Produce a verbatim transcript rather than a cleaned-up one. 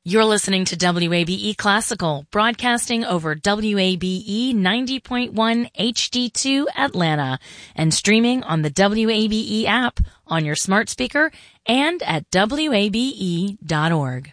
You're listening to W A B E Classical, broadcasting over W A B E ninety point one H D two Atlanta and streaming on the W A B E app on your smart speaker and at W A B E dot org.